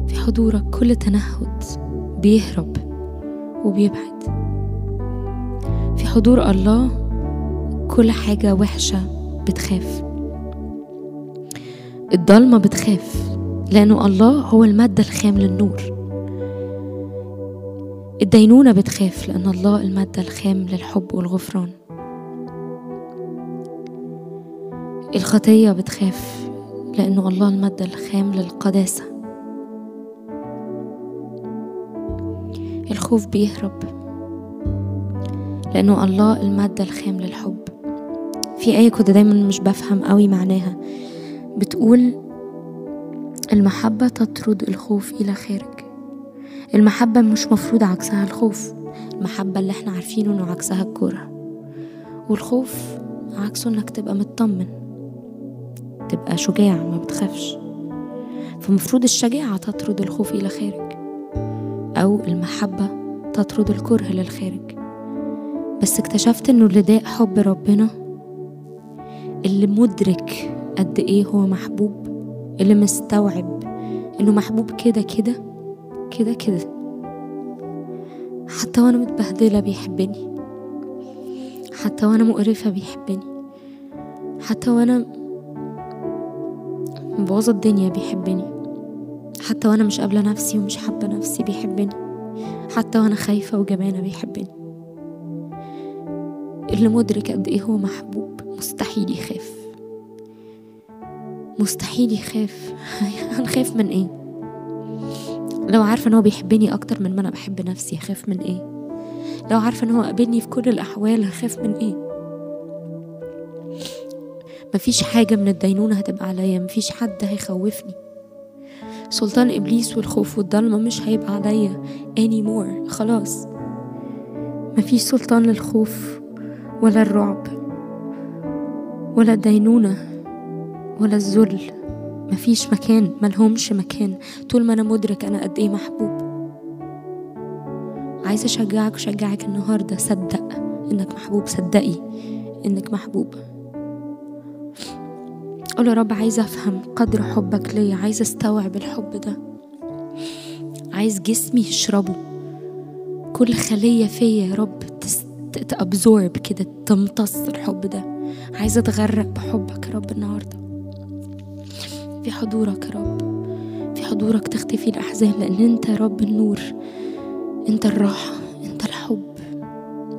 في حضورك كل تنهد بيهرب وبيبعد. في حضور الله كل حاجة وحشة بتخاف. الضلمة بتخاف لأنه الله هو المادة الخام للنور. الدينونة بتخاف لأن الله المادة الخام للحب والغفران. الخطية بتخاف لأنه الله المادة الخام للقداسة. الخوف بيهرب لأنه الله المادة الخام للحب. في آية كنت دايما مش بفهم قوي معناها، بتقول المحبة تطرد الخوف إلى خارج. المحبة مش مفروض عكسها الخوف. المحبة اللي احنا عارفينه انه عكسها الكره، والخوف عكسه انك تبقى مطمن، تبقى شجاع ما بتخافش. فمفروض الشجاعة تطرد الخوف إلى خارج، أو المحبة تطرد الكره للخارج. بس اكتشفت انه اللي داق حب ربنا، اللي مدرك قد ايه هو محبوب، اللي مستوعب انه محبوب كده كده كده كده، حتى وانا متبهدلة بيحبني، حتى وانا مقرفة بيحبني، حتى وانا مبوظة الدنيا بيحبني، حتى وانا مش قابلة نفسي ومش حابة نفسي بيحبني، حتى وانا خايفة وجبانة بيحبني. اللي مدرك قد ايه هو محبوب مستحيل يخاف، مستحيل يخاف. هنخاف من ايه؟ لو عارفة ان هو بيحبني اكتر من ما انا بحب نفسي هخاف من ايه؟ لو عارفة ان هو قابلني في كل الاحوال هخاف من ايه؟ مفيش حاجة من الدينونة هتبقى عليا، مفيش حد هيخوفني. سلطان ابليس والخوف والضلمة مش هيبقى عليا anymore. خلاص مفيش سلطان للخوف ولا الرعب ولا الدينونة ولا الذل. مفيش مكان، ملهمش مكان طول ما أنا مدرك أنا قد إيه محبوب. عايزة أشجعك النهاردة، صدق إنك محبوب، صدقي إنك محبوب. قول يا رب عايزة أفهم قدر حبك ليا، عايزة أستوعب الحب ده، عايز جسمي يشربه، كل خلية فيا يا رب تأبزورب كده، تمتص الحب ده. عايزة أتغرق بحبك يا رب النهاردة. في حضورك يا رب، في حضورك تختفي الأحزان، لأن أنت يا رب النور، أنت الراحة،